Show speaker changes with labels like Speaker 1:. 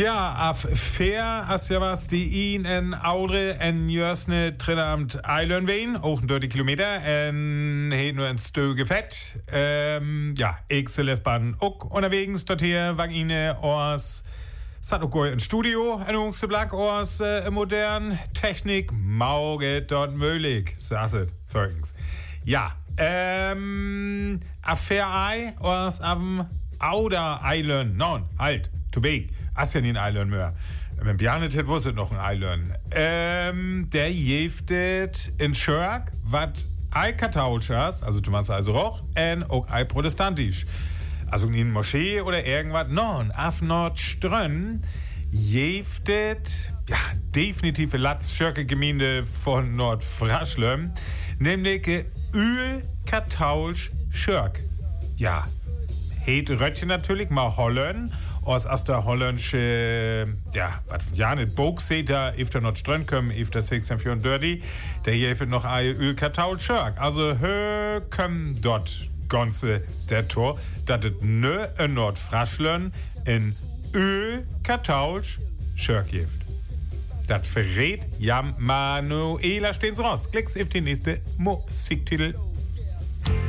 Speaker 1: Ja, auf fair, als ja was die ihn en Audre en Jörsne Trinamt Eilern wehen, auch 30 Kilometer, en heet nur ein Stöge Fett. Ja, ich selef ban auch unterwegs, dort hier wag ihnen aus, sat auch ein Studio, ein Ungseblack aus modern Technik, Mauge dort möglich, sasse, folgens. Ja, Affair aus am Outer Island, non, halt, to be. Asjanin Island mehr. Wenn Bjarne hätte, wusste noch ein Island. Der jeftet in Schörk, wat ei Katholschas, also du meinst also auch, en auch ei Protestantisch. Also in Moschee oder irgendwas, non, auf Nordströnn jeftet, ja, definitiv Latz-Schörke-Gemeinde von Nordfraschlem, nämlich Ül-Katholsch Schörk. Ja, heet Röttchen natürlich, mal Holland, aus der holländische, ja, was ja nicht, Bogseter, if der Nordström kommen, if der 1634, der hier noch ein Ül-Katholsch Schörk. Also, kommen dort ganze der Tor, dass es ne in Nordfraschlön in Ül-Katholsch Schörk gibt. Das verrät Jam Manuela stehen's raus. Klicks auf den nächsten Musiktitel.